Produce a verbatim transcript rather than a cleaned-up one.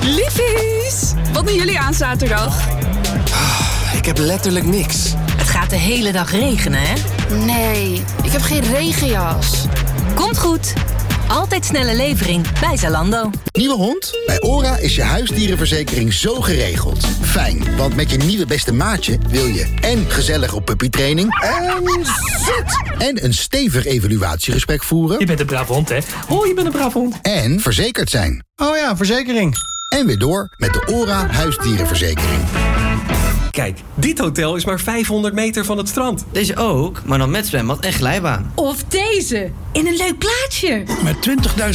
Liefies! Wat doen jullie aan zaterdag? Ik heb letterlijk niks. Het gaat de hele dag regenen, hè? Nee, ik heb geen regenjas. Komt goed. Altijd snelle levering bij Zalando. Nieuwe hond? Bij ORA is je huisdierenverzekering zo geregeld. Fijn, want met je nieuwe beste maatje wil je en gezellig op puppytraining en zit. En een stevig evaluatiegesprek voeren. Je bent een braaf hond, hè? Oh, je bent een braaf hond. En verzekerd zijn. Oh ja, verzekering. En weer door met de ORA huisdierenverzekering. Kijk, dit hotel is maar vijfhonderd meter van het strand. Deze ook, maar dan met zwembad en glijbaan. Of deze, in een leuk plaatsje. Met twintigduizend